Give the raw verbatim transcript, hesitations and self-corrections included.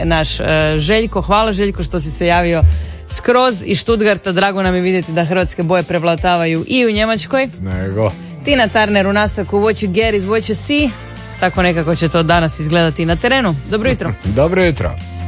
naš uh, Željko. Hvala Željko što si se javio skroz iz Stuttgarta. Drago nam je vidjeti da hrvatske boje prevlatavaju i u Njemačkoj. Nego. Tina Turner u nastavku What You Get is What You See. Tako nekako će to danas izgledati na terenu. Dobro jutro. Dobro jutro.